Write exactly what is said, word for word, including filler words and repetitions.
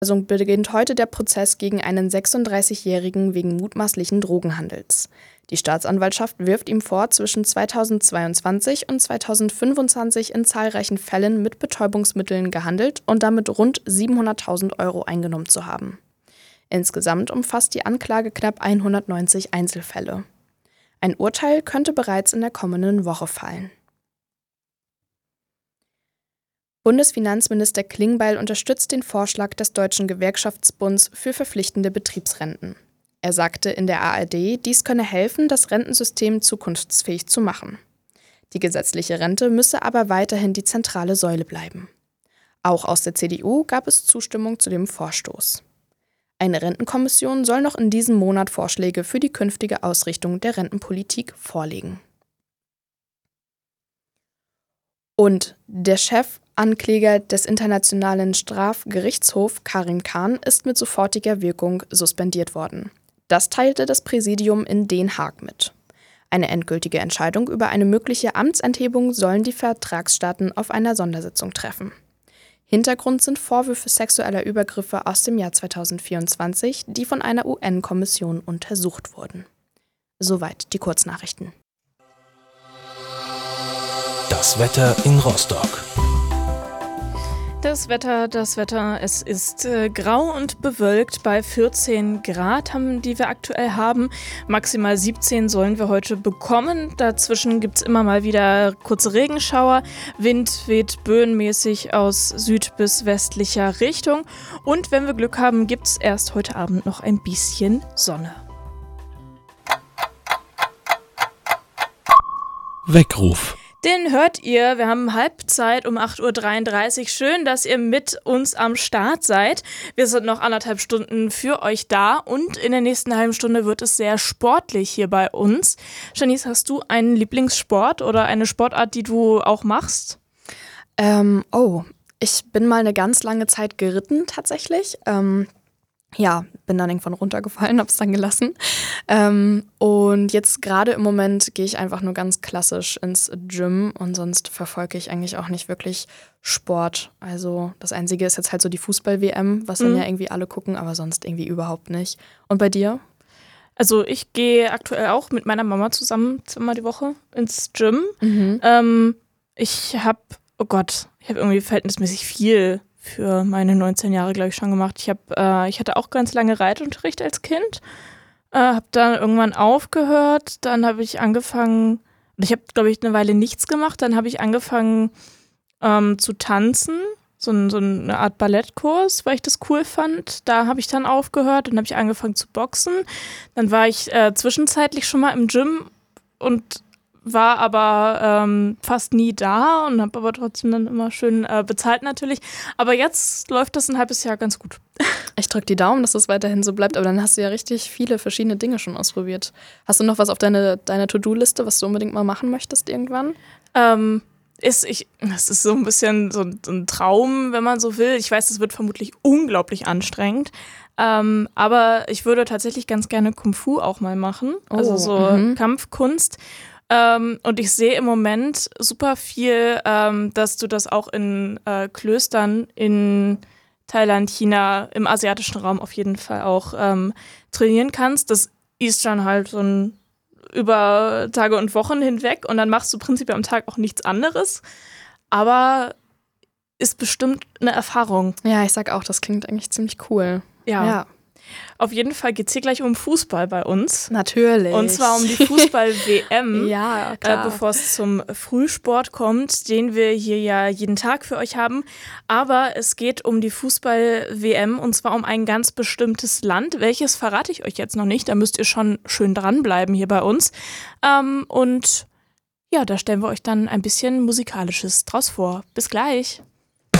Also beginnt heute der Prozess gegen einen sechsunddreißigjährigen wegen mutmaßlichen Drogenhandels. Die Staatsanwaltschaft wirft ihm vor, zwischen zweitausendzweiundzwanzig und zweitausendfünfundzwanzig in zahlreichen Fällen mit Betäubungsmitteln gehandelt und damit rund siebenhunderttausend Euro eingenommen zu haben. Insgesamt umfasst die Anklage knapp hundertneunzig Einzelfälle. Ein Urteil könnte bereits in der kommenden Woche fallen. Bundesfinanzminister Klingbeil unterstützt den Vorschlag des Deutschen Gewerkschaftsbunds für verpflichtende Betriebsrenten. Er sagte in der A R D, dies könne helfen, das Rentensystem zukunftsfähig zu machen. Die gesetzliche Rente müsse aber weiterhin die zentrale Säule bleiben. Auch aus der C D U gab es Zustimmung zu dem Vorstoß. Eine Rentenkommission soll noch in diesem Monat Vorschläge für die künftige Ausrichtung der Rentenpolitik vorlegen. Und der Chefankläger des Internationalen Strafgerichtshofs, Karim Khan, ist mit sofortiger Wirkung suspendiert worden. Das teilte das Präsidium in Den Haag mit. Eine endgültige Entscheidung über eine mögliche Amtsenthebung sollen die Vertragsstaaten auf einer Sondersitzung treffen. Hintergrund sind Vorwürfe sexueller Übergriffe aus dem Jahr zweitausendvierundzwanzig, die von einer U N-Kommission untersucht wurden. Soweit die Kurznachrichten. Das Wetter in Rostock. Das Wetter, das Wetter, es ist äh, grau und bewölkt bei vierzehn Grad, haben, die wir aktuell haben. Maximal siebzehn sollen wir heute bekommen. Dazwischen gibt es immer mal wieder kurze Regenschauer. Wind weht böenmäßig aus süd- bis westlicher Richtung. Und wenn wir Glück haben, gibt es erst heute Abend noch ein bisschen Sonne. Weckruf. Den hört ihr, wir haben Halbzeit um acht Uhr dreiunddreißig. Schön, dass ihr mit uns am Start seid. Wir sind noch anderthalb Stunden für euch da und in der nächsten halben Stunde wird es sehr sportlich hier bei uns. Janice, hast du einen Lieblingssport oder eine Sportart, die du auch machst? Ähm, oh, ich bin mal eine ganz lange Zeit geritten tatsächlich. Ähm, ja, bin dann irgendwann runtergefallen, hab's dann gelassen. Ähm, und jetzt gerade im Moment gehe ich einfach nur ganz klassisch ins Gym und sonst verfolge ich eigentlich auch nicht wirklich Sport. Also das Einzige ist jetzt halt so die Fußball-W M, was dann Mhm. ja irgendwie alle gucken, aber sonst irgendwie überhaupt nicht. Und bei dir? Also ich gehe aktuell auch mit meiner Mama zusammen zweimal die Woche ins Gym. Mhm. Ähm, ich habe, oh Gott, ich habe irgendwie verhältnismäßig viel für meine neunzehn Jahre, glaube ich, schon gemacht. Ich, hab, äh, ich hatte auch ganz lange Reitunterricht als Kind, äh, habe dann irgendwann aufgehört, dann habe ich angefangen, und ich habe, glaube ich, eine Weile nichts gemacht, dann habe ich angefangen ähm, zu tanzen, so, ein, so eine Art Ballettkurs, weil ich das cool fand. Da habe ich dann aufgehört, dann habe ich angefangen zu boxen, dann war ich äh, zwischenzeitlich schon mal im Gym und war aber ähm, fast nie da und habe aber trotzdem dann immer schön äh, bezahlt natürlich. Aber jetzt läuft das ein halbes Jahr ganz gut. Ich drücke die Daumen, dass das weiterhin so bleibt, aber dann hast du ja richtig viele verschiedene Dinge schon ausprobiert. Hast du noch was auf deine, deiner To-Do-Liste, was du unbedingt mal machen möchtest irgendwann? Ähm, ist ich, das ist so ein bisschen so, so ein Traum, wenn man so will. Ich weiß, das wird vermutlich unglaublich anstrengend. Ähm, aber ich würde tatsächlich ganz gerne Kung Fu auch mal machen. Also Oh, so mhm. Kampfkunst. Ähm, und ich sehe im Moment super viel, ähm, dass du das auch in äh, Klöstern in Thailand, China, im asiatischen Raum auf jeden Fall auch ähm, trainieren kannst. Das ist dann halt so ein über Tage und Wochen hinweg und dann machst du prinzipiell am Tag auch nichts anderes. Aber ist bestimmt eine Erfahrung. Ja, ich sag auch, das klingt eigentlich ziemlich cool. Ja. Ja. Auf jeden Fall geht es hier gleich um Fußball bei uns. Natürlich. Und zwar um die Fußball-W M, ja, äh, klar. bevor es zum Frühsport kommt, den wir hier ja jeden Tag für euch haben. Aber es geht um die Fußball-W M und zwar um ein ganz bestimmtes Land. Welches verrate ich euch jetzt noch nicht. Da müsst ihr schon schön dranbleiben hier bei uns. Ähm, und ja, da stellen wir euch dann ein bisschen Musikalisches draus vor. Bis gleich.